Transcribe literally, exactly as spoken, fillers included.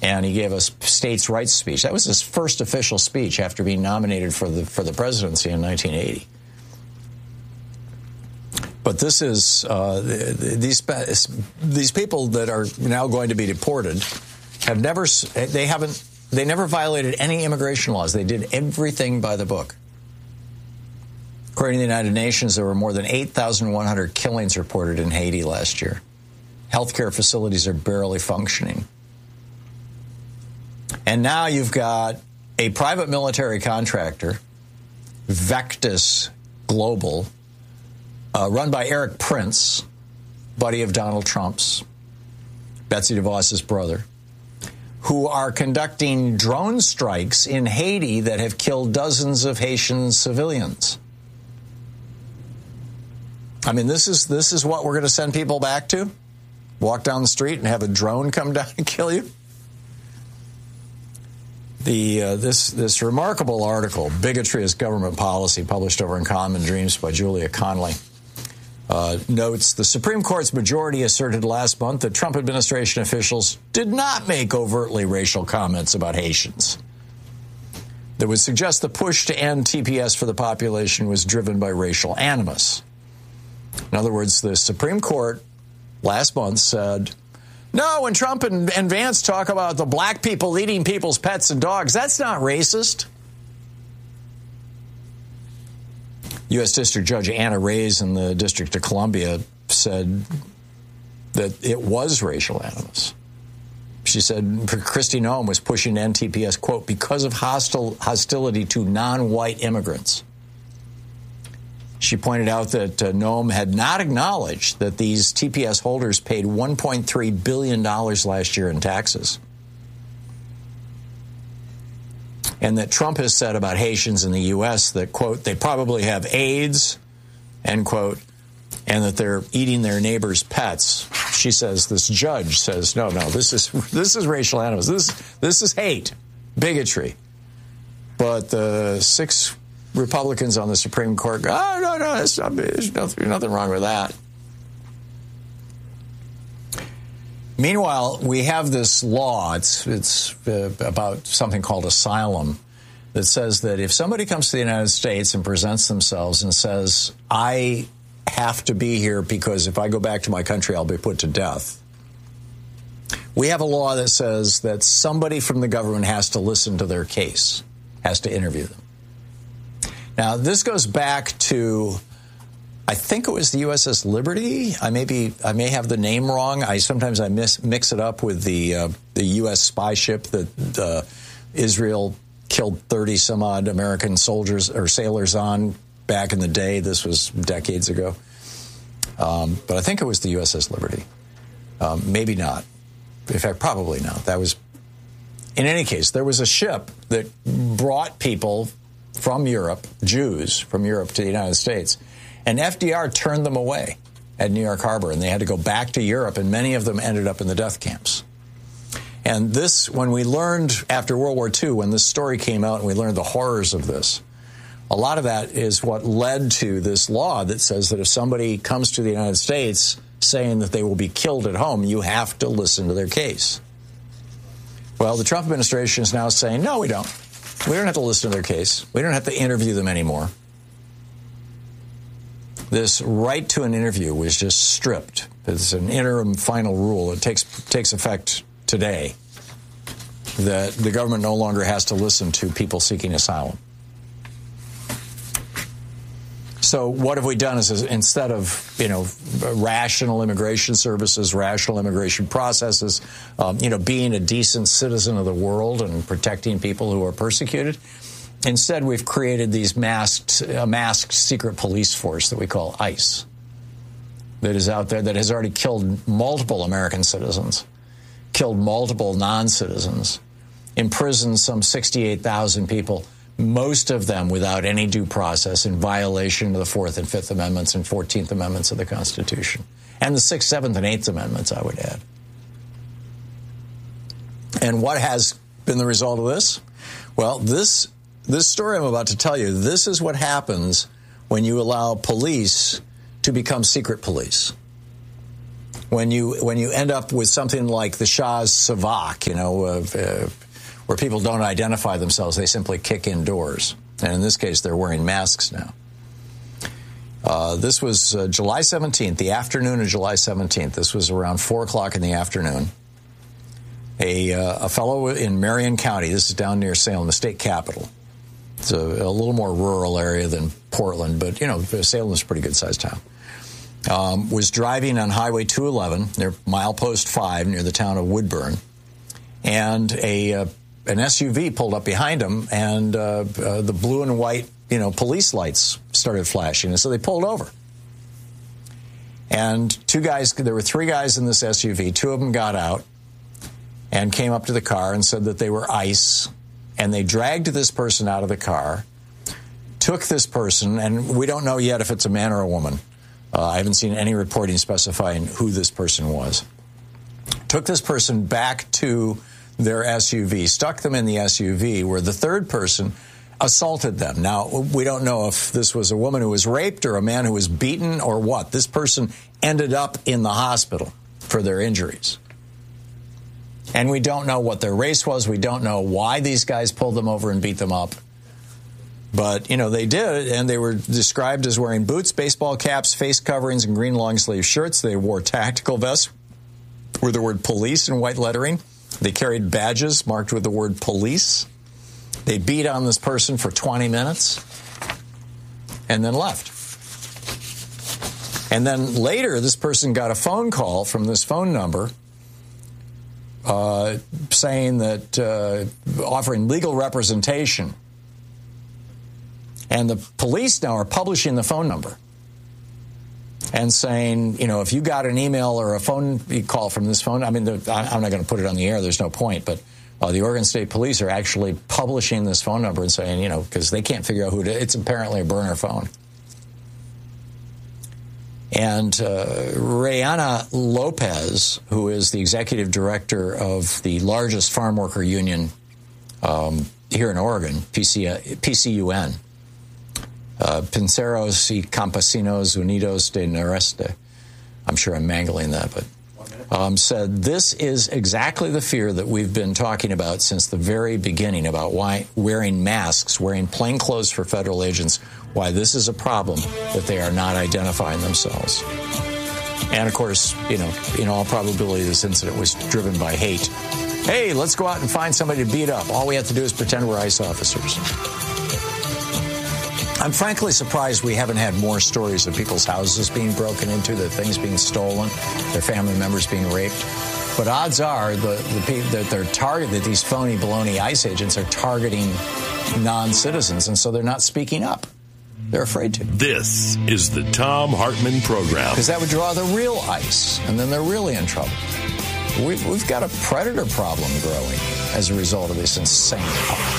and he gave a states' rights speech. That was his first official speech after being nominated for the for the presidency in nineteen eighty. But this is uh, these these people that are now going to be deported have never they haven't they never violated any immigration laws. They did everything by the book. According to the United Nations, there were more than eight thousand one hundred killings reported in Haiti last year. Healthcare facilities are barely functioning. And now you've got a private military contractor, Vectis Global, uh, run by Eric Prince, buddy of Donald Trump's, Betsy DeVos's brother, who are conducting drone strikes in Haiti that have killed dozens of Haitian civilians. I mean, this is this is what we're going to send people back to? Walk down the street and have a drone come down and kill you? The uh, this this remarkable article, Bigotry as Government Policy, published over in Common Dreams by Julia Conley, uh, notes the Supreme Court's majority asserted last month that Trump administration officials did not make overtly racial comments about Haitians. That would suggest the push to end T P S for the population was driven by racial animus. In other words, the Supreme Court last month said, no, when Trump and, and Vance talk about the black people eating people's pets and dogs, that's not racist. U S District Judge Anna Reyes in the District of Columbia said that it was racial animus. She said Kristi Noem was pushing N T P S, quote, because of hostile hostility to non-white immigrants. She pointed out that uh, Noem had not acknowledged that these T P S holders paid one point three billion dollars last year in taxes. And that Trump has said about Haitians in the U S that, quote, they probably have AIDS, end quote, and that they're eating their neighbors' pets. She says, this judge says, no, no, this is this is racial animus. This, this is hate, bigotry. But the six Republicans on the Supreme Court go, oh, no, no, it's not, there's nothing, nothing wrong with that. Meanwhile, we have this law, it's, it's uh, about something called asylum, that says that if somebody comes to the United States and presents themselves and says, I have to be here because if I go back to my country, I'll be put to death. We have a law that says that somebody from the government has to listen to their case, has to interview them. Now, this goes back to, I think it was the U S S Liberty. I may be, I may have the name wrong. I sometimes I miss, mix it up with the uh, the U S spy ship that uh, Israel killed thirty some odd American soldiers or sailors on back in the day. This was decades ago. Um, but I think it was the U S S Liberty. Um, maybe not. In fact, probably not. That was, in any case, there was a ship that brought people from Europe, Jews from Europe to the United States. And F D R turned them away at New York Harbor, and they had to go back to Europe, and many of them ended up in the death camps. And this, when we learned after World War Two, when this story came out and we learned the horrors of this, a lot of that is what led to this law that says that if somebody comes to the United States saying that they will be killed at home, you have to listen to their case. Well, the Trump administration is now saying, no, we don't. We don't have to listen to their case. We don't have to interview them anymore. This right to an interview was just stripped. It's an interim final rule. It takes takes effect today that the government no longer has to listen to people seeking asylum. So what have we done is, is instead of, you know, rational immigration services, rational immigration processes, um, you know, being a decent citizen of the world and protecting people who are persecuted, instead we've created these masked, a masked secret police force that we call ICE that is out there that has already killed multiple American citizens, killed multiple non-citizens, imprisoned some sixty-eight thousand people, most of them without any due process, in violation of the Fourth and Fifth Amendments and Fourteenth Amendments of the Constitution. And the Sixth, Seventh, and Eighth Amendments, I would add. And what has been the result of this? Well, this this story I'm about to tell you, this is what happens when you allow police to become secret police. when you when you end up with something like the Shah's Savak, you know, uh, uh, where people don't identify themselves, they simply kick in doors. And in this case, they're wearing masks now. Uh, this was uh, July seventeenth, the afternoon of July seventeenth. This was around four o'clock in the afternoon. A, uh, a fellow in Marion County, this is down near Salem, the state capital. It's a, a little more rural area than Portland, but, you know, Salem is a pretty good-sized town. Um, was driving on Highway two eleven near milepost five near the town of Woodburn, and a uh, an S U V pulled up behind him, and uh, uh, the blue and white, you know, police lights started flashing, and so they pulled over. And two guys, there were three guys in this S U V. Two of them got out and came up to the car and said that they were ICE, and they dragged this person out of the car, took this person, and we don't know yet if it's a man or a woman. Uh, I haven't seen any reporting specifying who this person was. Took this person back to their S U V, stuck them in the S U V, where the third person assaulted them. Now, we don't know if this was a woman who was raped or a man who was beaten or what. This person ended up in the hospital for their injuries. And we don't know what their race was. We don't know why these guys pulled them over and beat them up. But, you know, they did, and they were described as wearing boots, baseball caps, face coverings, and green long-sleeve shirts. They wore tactical vests with the word police in white lettering. They carried badges marked with the word police. They beat on this person for twenty minutes and then left. And then later, this person got a phone call from this phone number uh, saying that, uh, offering legal representation. And the police now are publishing the phone number and saying, you know, if you got an email or a phone call from this phone, I mean, I'm not going to put it on the air, there's no point, but uh, the Oregon State Police are actually publishing this phone number and saying, you know, because they can't figure out who it is. It's apparently a burner phone. And uh, Rayana Lopez, who is the executive director of the largest farm worker union um, here in Oregon, P C, P C U N, Uh, Pinceros y Campesinos Unidos de Noreste, I'm sure I'm mangling that, but um, said this is exactly the fear that we've been talking about since the very beginning about why wearing masks, wearing plain clothes for federal agents, why this is a problem that they are not identifying themselves. And, of course, you know, in all probability, this incident was driven by hate. Hey, let's go out and find somebody to beat up. All we have to do is pretend we're ICE officers. I'm frankly surprised we haven't had more stories of people's houses being broken into, their things being stolen, their family members being raped. But odds are the, the people that they're target that these phony baloney ICE agents are targeting non-citizens, and so they're not speaking up. They're afraid to. This is the Thom Hartmann Program. Because that would draw the real ICE, and then they're really in trouble. We've, we've got a predator problem growing as a result of this insane